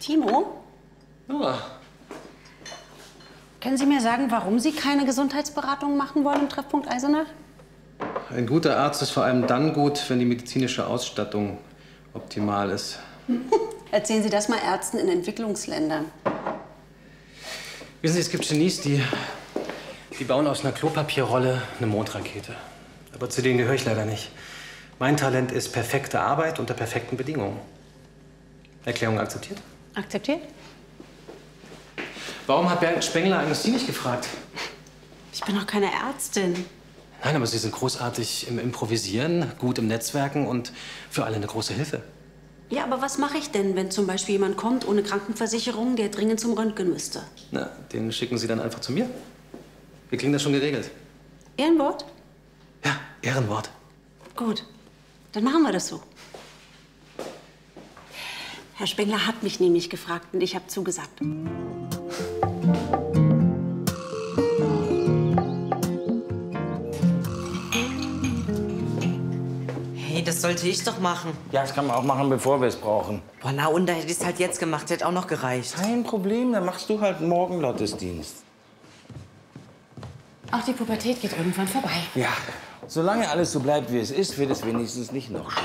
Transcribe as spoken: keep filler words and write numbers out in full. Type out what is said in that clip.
Timo? Nora. Können Sie mir sagen, warum Sie keine Gesundheitsberatung machen wollen im Treffpunkt Eisenach? Ein guter Arzt ist vor allem dann gut, wenn die medizinische Ausstattung optimal ist. Erzählen Sie das mal Ärzten in Entwicklungsländern. Wissen Sie, es gibt Genies, die, die bauen aus einer Klopapierrolle eine Mondrakete. Aber zu denen gehöre ich leider nicht. Mein Talent ist perfekte Arbeit unter perfekten Bedingungen. Erklärung akzeptiert? Akzeptiert? Warum hat Bernd Spengler eigentlich Sie nicht gefragt? Ich bin doch keine Ärztin. Nein, aber Sie sind großartig im Improvisieren, gut im Netzwerken und für alle eine große Hilfe. Ja, aber was mache ich denn, wenn zum Beispiel jemand kommt ohne Krankenversicherung, der dringend zum Röntgen müsste? Na, den schicken Sie dann einfach zu mir. Wir kriegen das schon geregelt. Ehrenwort? Ja, Ehrenwort. Gut, dann machen wir das so. Herr Spengler hat mich nämlich gefragt und ich habe zugesagt. Hey, das sollte ich doch machen. Ja, das kann man auch machen, bevor wir es brauchen. Boah, na und, da hätte ich es halt jetzt gemacht. Hätte auch noch gereicht. Kein Problem, dann machst du halt morgen Gottesdienst. Auch die Pubertät geht irgendwann vorbei. Ja, solange alles so bleibt, wie es ist, wird es wenigstens nicht noch schlimmer.